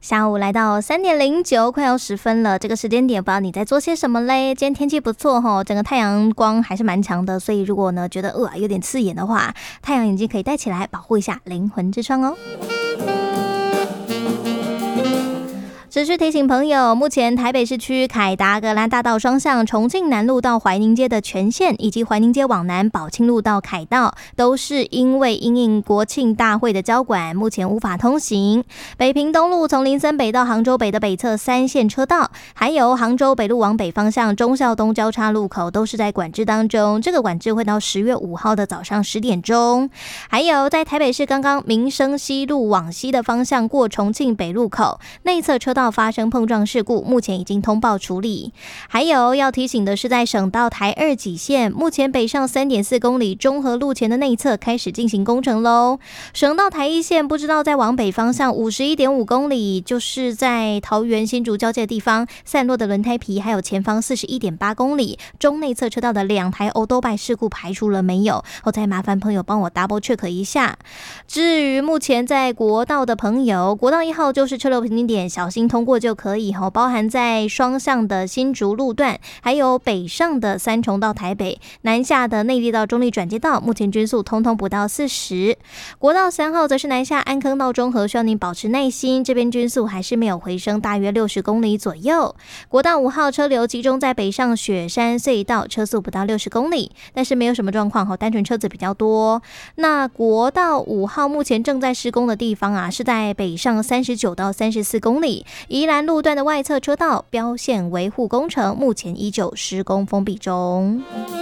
下午来到3:09，快要10分了。这个时间点，不知道你在做些什么嘞？今天天气不错吼，整个太阳光还是蛮强的，所以如果呢觉得有点刺眼的话，太阳眼镜可以戴起来，保护一下灵魂之窗哦。持续提醒朋友，目前台北市区凯达格兰大道双向、重庆南路到怀宁街的全线，以及怀宁街往南宝庆路到凯道，都是因为因应国庆大会的交管，目前无法通行。北平东路从林森北到杭州北的北侧3线车道，还有杭州北路往北方向忠孝东交叉路口都是在管制当中，这个管制会到10月5号的早上10点钟。还有在台北市刚刚民生西路往西的方向过重庆北路口内侧车道发生碰撞事故，目前已经通报处理。还有要提醒的是，在省道台2己线，目前北上3.4公里中和路前的内侧开始进行工程咯。省道台1线不知道在往北方向51.5公里，就是在桃园新竹交界的地方，散落的轮胎皮还有前方41.8公里中内侧车道的2台欧多拜事故排除了没有？再麻烦朋友帮我 double check 一下。至于目前在国道的朋友，国道1号就是车流平均点，小心通过就可以，包含在双向的新竹路段，还有北上的三重到台北，南下的内壢到中坜转接道，目前均速通通不到40。国道3号则是南下安坑到中和，需要您保持耐心，这边均速还是没有回升，大约60公里左右。国道5号车流集中在北上雪山隧道，车速不到60公里，但是没有什么状况，单纯车子比较多。那国道5号目前正在施工的地方啊，是在北上39到34公里，宜兰路段的外侧车道标线维护工程目前依旧施工封闭中。